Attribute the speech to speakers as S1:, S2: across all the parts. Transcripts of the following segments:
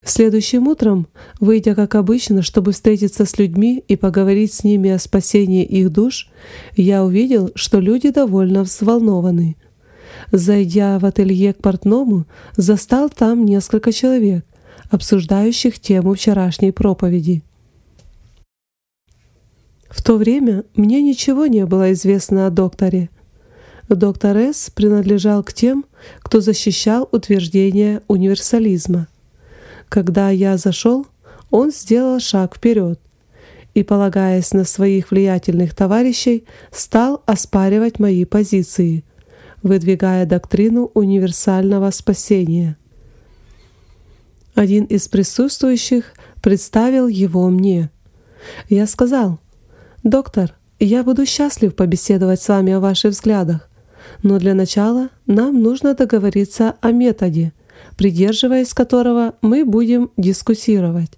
S1: Следующим утром, выйдя как обычно, чтобы встретиться с людьми и поговорить с ними о спасении их душ, я увидел, что люди довольно взволнованы. Зайдя в ателье к портному, застал там несколько человек, обсуждающих тему вчерашней проповеди. В то время мне ничего не было известно о докторе. Доктор С. принадлежал к тем, кто защищал утверждение универсализма. Когда я зашел, он сделал шаг вперед и, полагаясь на своих влиятельных товарищей, стал оспаривать мои позиции, выдвигая доктрину универсального спасения. Один из присутствующих представил его мне. Я сказал: «Доктор, я буду счастлив побеседовать с вами о ваших взглядах, но для начала нам нужно договориться о методе, придерживаясь которого мы будем дискуссировать».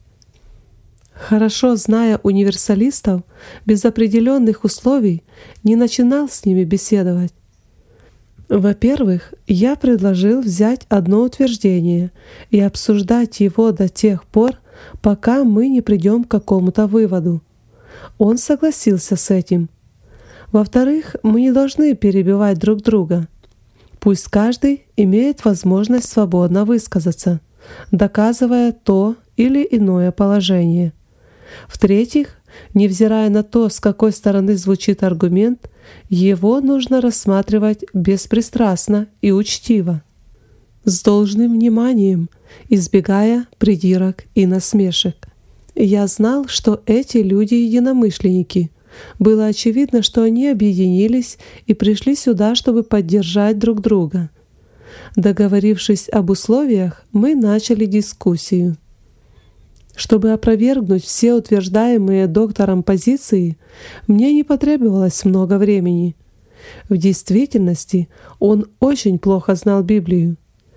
S1: Хорошо зная универсалистов, без определенных условий не начинал с ними беседовать. Во-первых, я предложил взять одно утверждение и обсуждать его до тех пор, пока мы не придем к какому-то выводу. Он согласился с этим. Во-вторых, мы не должны перебивать друг друга. Пусть каждый имеет возможность свободно высказаться, доказывая то или иное положение. В-третьих, невзирая на то, с какой стороны звучит аргумент, его нужно рассматривать беспристрастно и учтиво, с должным вниманием, избегая придирок и насмешек. Я знал, что эти люди единомышленники. Было очевидно, что они объединились и пришли сюда, чтобы поддержать друг друга. Договорившись об условиях, мы начали дискуссию. Чтобы опровергнуть все утверждаемые доктором позиции, мне не потребовалось много времени. В действительности, он очень плохо знал Библию.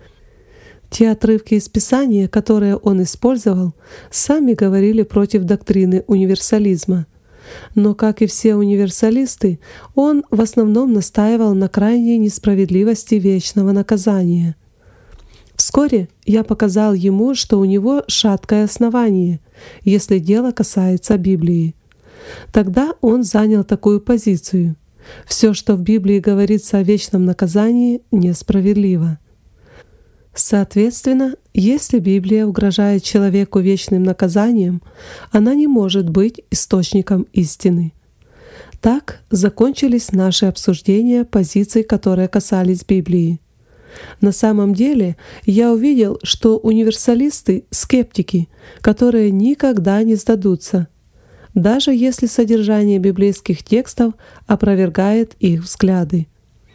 S1: Те отрывки из Писания, которые он использовал, сами говорили против доктрины универсализма. Но, как и все универсалисты, он в основном настаивал на крайней несправедливости вечного наказания. Вскоре я показал ему, что у него шаткое основание, если дело касается Библии. Тогда он занял такую позицию: все, что в Библии говорится о вечном наказании, несправедливо. Соответственно, если Библия угрожает человеку вечным наказанием, она не может быть источником истины. Так закончились наши обсуждения позиций, которые касались Библии. На самом деле, я увидел, что универсалисты — скептики, которые никогда не сдадутся, даже если содержание библейских текстов опровергает их взгляды.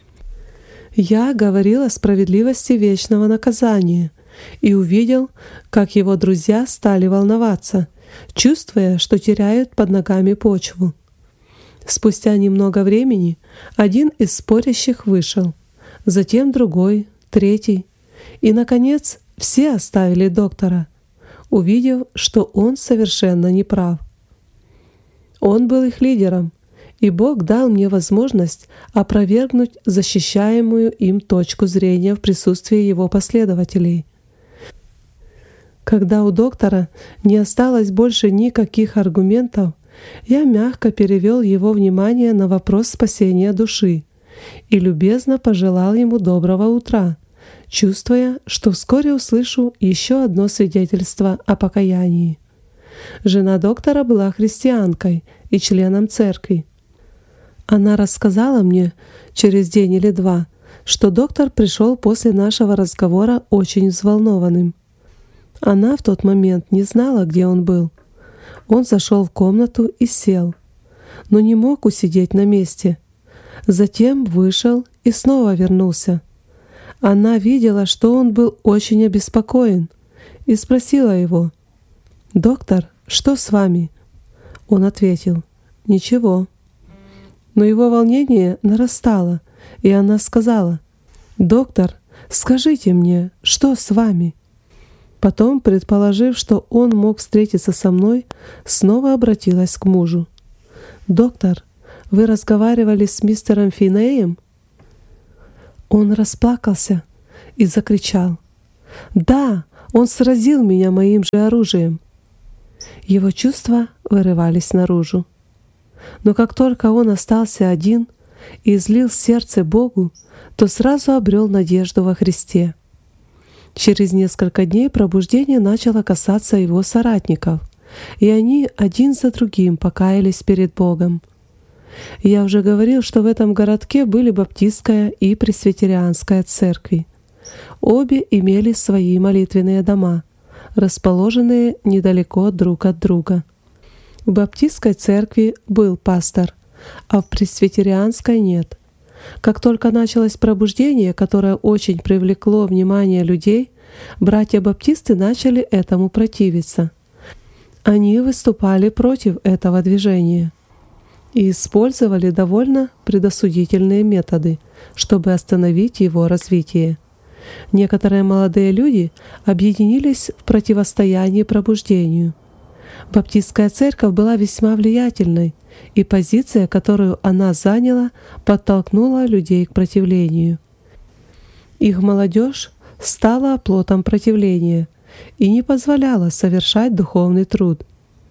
S1: Я говорил о справедливости вечного наказания и увидел, как его друзья стали волноваться, чувствуя, что теряют под ногами почву. Спустя немного времени один из спорящих вышел, затем другой, третий, и, наконец, все оставили доктора, увидев, что он совершенно неправ. Он был их лидером, и Бог дал мне возможность опровергнуть защищаемую им точку зрения в присутствии его последователей. Когда у доктора не осталось больше никаких аргументов, я мягко перевел его внимание на вопрос спасения души и любезно пожелал ему доброго утра, чувствуя, что вскоре услышу еще одно свидетельство о покаянии. Жена доктора была христианкой и членом церкви. Она рассказала мне через день или два, что доктор пришел после нашего разговора очень взволнованным. Она в тот момент не знала, где он был. Он зашел в комнату и сел, но не мог усидеть на месте. Затем вышел и снова вернулся. Она видела, что он был очень обеспокоен, и спросила его: «Доктор, что с вами?» Он ответил: «Ничего». Но его волнение нарастало, и она сказала: «Доктор, скажите мне, что с вами?» Потом, предположив, что он мог встретиться со мной, снова обратилась к мужу: «Доктор, вы разговаривали с мистером Финеем?» Он расплакался и закричал: «Да, Он сразил меня моим же оружием. Его чувства вырывались наружу. Но как только он остался один и излил сердце Богу, то сразу обрел надежду во Христе. Через несколько дней пробуждение начало касаться его соратников, и они один за другим покаялись перед Богом. Я уже говорил, что в этом городке были баптистская и пресвитерианская церкви. Обе имели свои молитвенные дома, расположенные недалеко друг от друга. В баптистской церкви был пастор, а в пресвитерианской нет. Как только началось пробуждение, которое очень привлекло внимание людей, братья-баптисты начали этому противиться. Они выступали против этого движения и использовали довольно предосудительные методы, чтобы остановить его развитие. Некоторые молодые люди объединились в противостоянии пробуждению. Баптистская церковь была весьма влиятельной, и позиция, которую она заняла, подтолкнула людей к противлению. Их молодежь стала оплотом противления и не позволяла совершать духовный труд.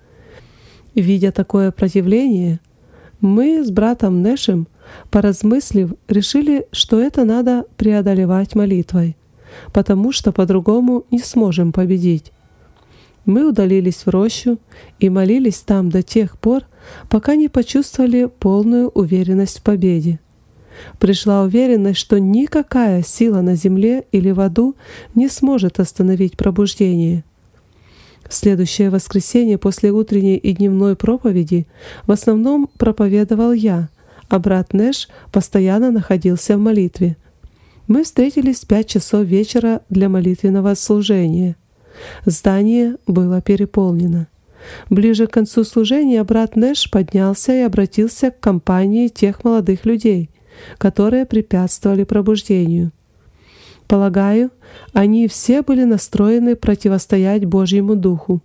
S1: Видя такое противление, мы с братом Нэшем, поразмыслив, решили, что это надо преодолевать молитвой, потому что по-другому не сможем победить. Мы удалились в рощу и молились там до тех пор, пока не почувствовали полную уверенность в победе. Пришла уверенность, что никакая сила на земле или в аду не сможет остановить пробуждение. В следующее воскресенье после утренней и дневной проповеди в основном проповедовал я, а брат Нэш постоянно находился в молитве. Мы встретились в 5 часов вечера для молитвенного служения. Здание было переполнено. Ближе к концу служения брат Нэш поднялся и обратился к компании тех молодых людей, которые препятствовали пробуждению. Полагаю, они все были настроены противостоять Божьему Духу.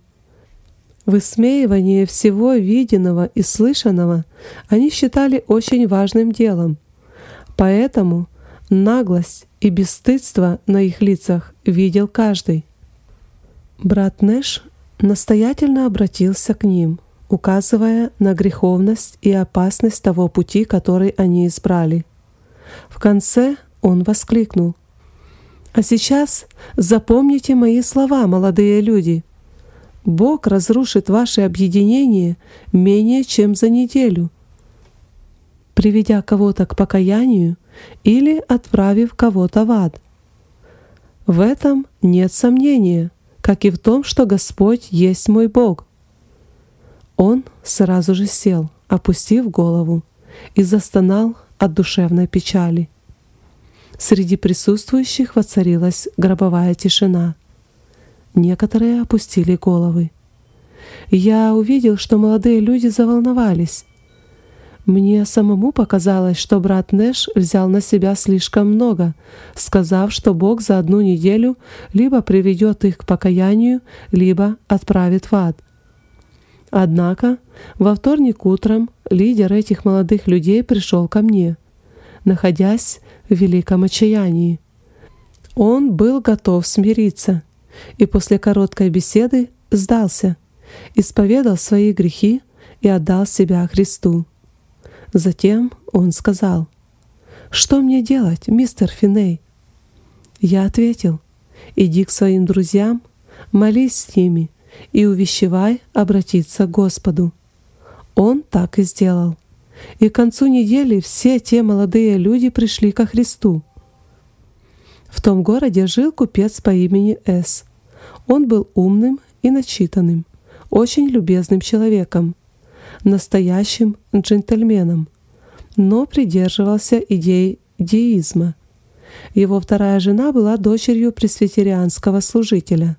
S1: Высмеивание всего виденного и слышанного они считали очень важным делом. Поэтому наглость и бесстыдство на их лицах видел каждый. Брат Нэш настоятельно обратился к ним, указывая на греховность и опасность того пути, который они избрали. В конце он воскликнул: «А сейчас запомните мои слова, молодые люди. Бог разрушит ваше объединение менее чем за неделю, приведя кого-то к покаянию или отправив кого-то в ад. В этом нет сомнения, как и в том, что Господь есть мой Бог». Он сразу же сел, опустив голову, и застонал от душевной печали. Среди присутствующих воцарилась гробовая тишина. Некоторые опустили головы. Я увидел, что молодые люди заволновались. Мне самому показалось, что брат Нэш взял на себя слишком много, сказав, что Бог за 1 неделю либо приведет их к покаянию, либо отправит в ад. Однако во вторник утром лидер этих молодых людей пришел ко мне, находясь в великом отчаянии. Он был готов смириться, и после короткой беседы сдался, исповедал свои грехи и отдал себя Христу. Затем он сказал: «Что мне делать, мистер Финей?» Я ответил: «Иди к своим друзьям, молись с ними и увещевай обратиться к Господу». Он так и сделал. И к концу недели все те молодые люди пришли ко Христу. В том городе жил купец по имени С. Он был умным и начитанным, очень любезным человеком, настоящим джентльменом, но придерживался идей деизма. Его вторая жена была дочерью пресвитерианского служителя.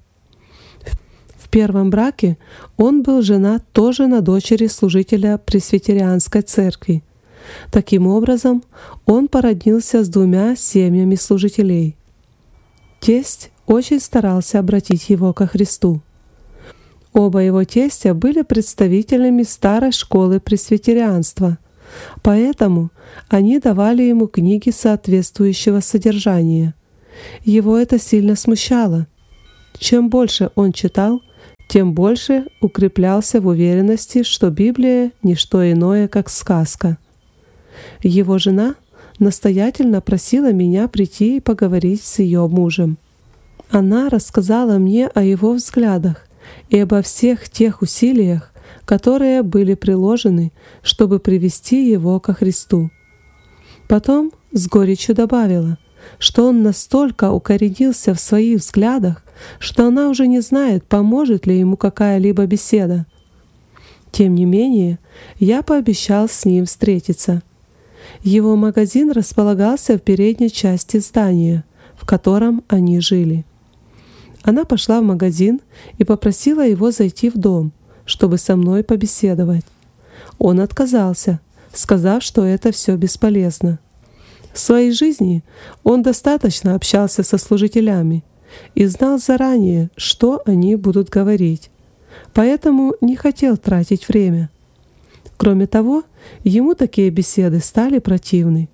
S1: В первом браке он был женат тоже на дочери служителя пресвитерианской церкви. Таким образом, он породнился с 2 семьями служителей. Тесть очень старался обратить его ко Христу. Оба его тестя были представителями старой школы пресвитерианства, поэтому они давали ему книги соответствующего содержания. Его это сильно смущало. Чем больше он читал, тем больше укреплялся в уверенности, что Библия — не что иное, как сказка. Его жена настоятельно просила меня прийти и поговорить с ее мужем. Она рассказала мне о его взглядах и обо всех тех усилиях, которые были приложены, чтобы привести его ко Христу. Потом с горечью добавила, что он настолько укоренился в своих взглядах, что она уже не знает, поможет ли ему какая-либо беседа. Тем не менее, я пообещал с ним встретиться. Его магазин располагался в передней части здания, в котором они жили. Она пошла в магазин и попросила его зайти в дом, чтобы со мной побеседовать. Он отказался, сказав, что это все бесполезно. В своей жизни он достаточно общался со служителями и знал заранее, что они будут говорить, поэтому не хотел тратить время. Кроме того, ему такие беседы стали противны.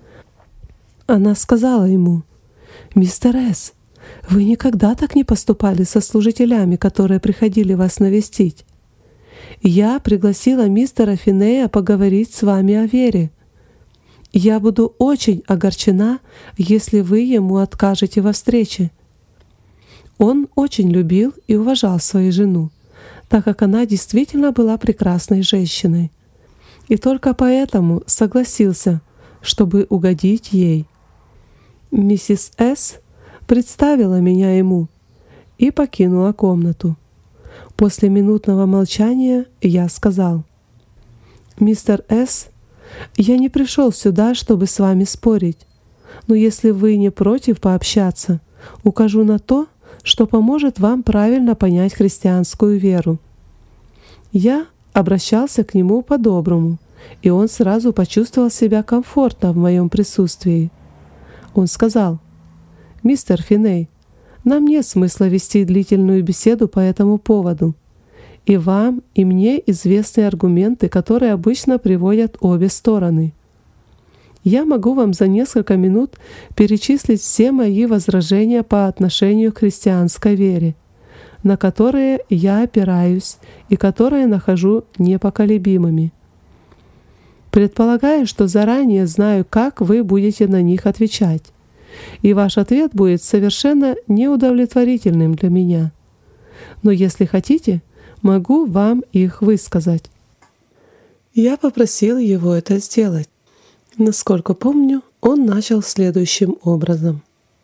S1: Она сказала ему: «Мистер С., вы никогда так не поступали со служителями, которые приходили вас навестить. Я пригласила мистера Финея поговорить с вами о вере. Я буду очень огорчена, если вы ему откажете во встрече». Он очень любил и уважал свою жену, так как она действительно была прекрасной женщиной, и только поэтому согласился, чтобы угодить ей. Миссис С. представила меня ему и покинула комнату. После минутного молчания я сказал: «Мистер С., я не пришел сюда, чтобы с вами спорить, но если вы не против пообщаться, укажу на то, что поможет вам правильно понять христианскую веру». Я обращался к нему по-доброму, и он сразу почувствовал себя комфортно в моем присутствии. Он сказал: «Мистер Финей, нам нет смысла вести длительную беседу по этому поводу. И вам, и мне известны аргументы, которые обычно приводят обе стороны. Я могу вам за несколько минут перечислить все мои возражения по отношению к христианской вере, на которые я опираюсь и которые нахожу непоколебимыми. Предполагаю, что заранее знаю, как вы будете на них отвечать, и ваш ответ будет совершенно неудовлетворительным для меня. Но если хотите, могу вам их высказать». Я попросил его это сделать. Насколько помню, он начал следующим образом.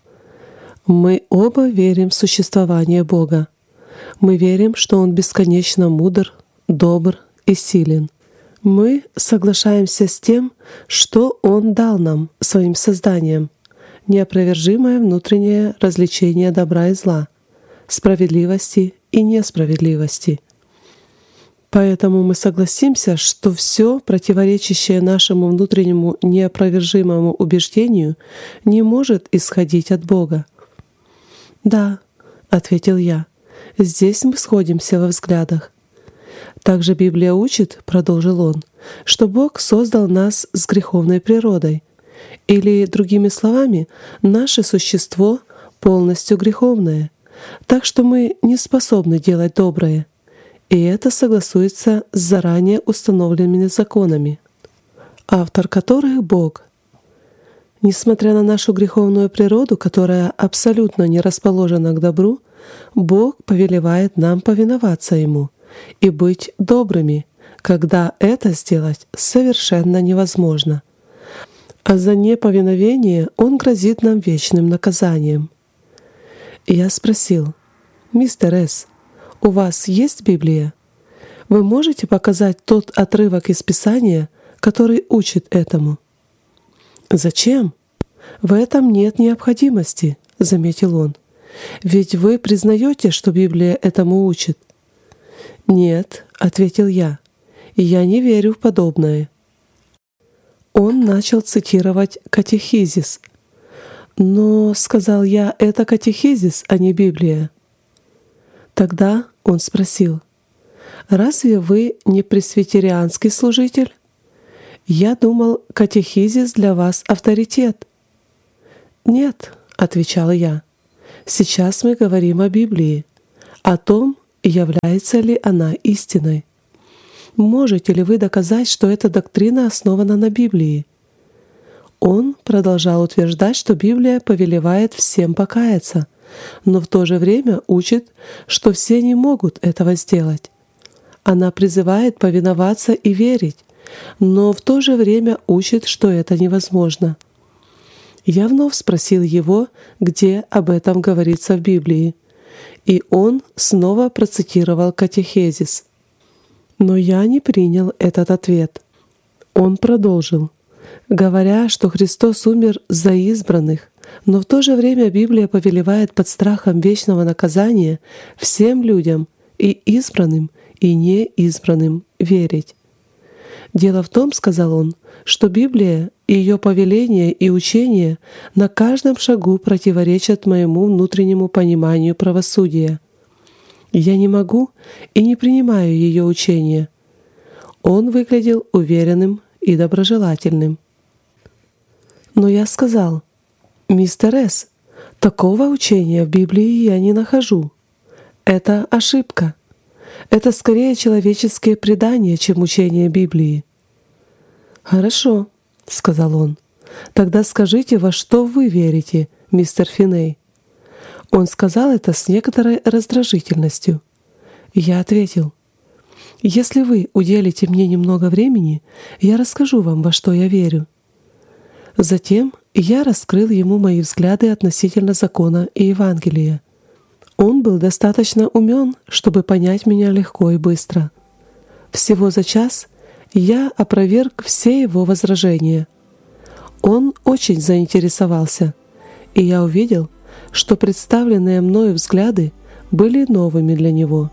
S1: «Мы оба верим в существование Бога. Мы верим, что Он бесконечно мудр, добр и силен. Мы соглашаемся с тем, что Он дал нам, своим созданием, неопровержимое внутреннее развлечение добра и зла, справедливости и несправедливости. Поэтому мы согласимся, что все, противоречащее нашему внутреннему неопровержимому убеждению, не может исходить от Бога». «Да», — ответил я, — «здесь мы сходимся во взглядах. Также Библия учит, — продолжил он, — что Бог создал нас с греховной природой, или, другими словами, наше существо полностью греховное, так что мы не способны делать доброе. И это согласуется с заранее установленными законами, автор которых — Бог. Несмотря на нашу греховную природу, которая абсолютно не расположена к добру, Бог повелевает нам повиноваться Ему и быть добрыми, когда это сделать совершенно невозможно. А за неповиновение Он грозит нам вечным наказанием. Я спросил: «Мистер С., у вас есть Библия? Вы можете показать тот отрывок из Писания, который учит этому?» «Зачем? В этом нет необходимости», — заметил он. «Ведь вы признаете, что Библия этому учит?» «Нет», — ответил я, — «я не верю в подобное». Он начал цитировать катехизис. «Но, — сказал я, — это катехизис, а не Библия». Тогда он спросил: «Разве вы не пресвитерианский служитель? Я думал, катехизис для вас авторитет». «Нет», — отвечал я, — Сейчас мы говорим о Библии, о том, является ли она истиной. Можете ли вы доказать, что эта доктрина основана на Библии? Он продолжал утверждать, что Библия повелевает всем покаяться, но в то же время учит, что все не могут этого сделать. Она призывает повиноваться и верить, но в то же время учит, что это невозможно. Я вновь спросил его, где об этом говорится в Библии, и он снова процитировал катехезис. Но я не принял этот ответ. Он продолжил, говоря, что Христос умер за избранных, но в то же время Библия повелевает под страхом вечного наказания всем людям, и избранным, и неизбранным, верить. Дело в том, сказал он, что Библия и ее повеления и учения на каждом шагу противоречат моему внутреннему пониманию правосудия. Я не могу и не принимаю ее учения. Он выглядел уверенным и доброжелательным. Но я сказал, мистер С., такого учения в Библии я не нахожу. Это ошибка. Это скорее человеческие предания, чем учение Библии. «Хорошо», — сказал он. «Тогда скажите, во что вы верите, мистер Финей?» Он сказал это с некоторой раздражительностью. Я ответил, «Если вы уделите мне немного времени, я расскажу вам, во что я верю». Затем я раскрыл ему мои взгляды относительно закона и Евангелия. Он был достаточно умен, чтобы понять меня легко и быстро. Всего за час я опроверг все его возражения. Он очень заинтересовался, и я увидел, что представленные мною взгляды были новыми для него.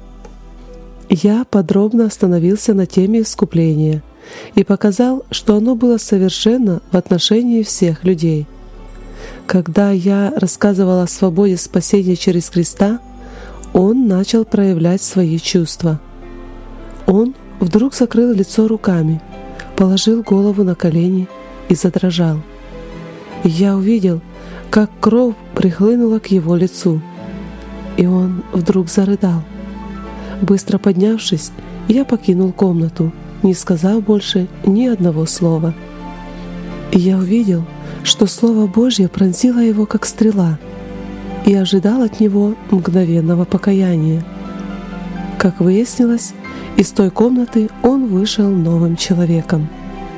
S1: Я подробно остановился на теме искупления и показал, что оно было совершенно в отношении всех людей. Когда я рассказывал о свободе спасения через Христа, он начал проявлять свои чувства. Он вдруг закрыл лицо руками, положил голову на колени и задрожал. Я увидел, как кровь прихлынула к его лицу, и он вдруг зарыдал. Быстро поднявшись, я покинул комнату, не сказав больше ни одного слова. И я увидел, что Слово Божье пронзило его как стрела, и ожидал от него мгновенного покаяния. Как выяснилось, из той комнаты он вышел новым человеком.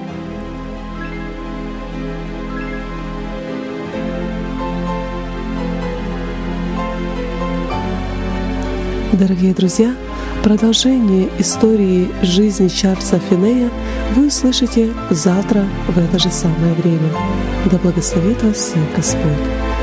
S1: Дорогие друзья, продолжение истории жизни Чарльза Финея вы услышите завтра в это же самое время. Да благословит вас всех Господь!